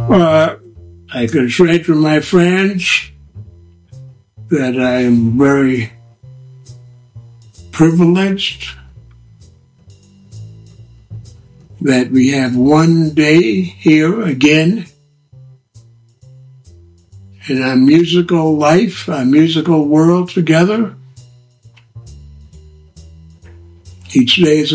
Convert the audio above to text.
I can say to my friends that I am very privileged that we have one day here again in our musical life, our musical world together. Each day is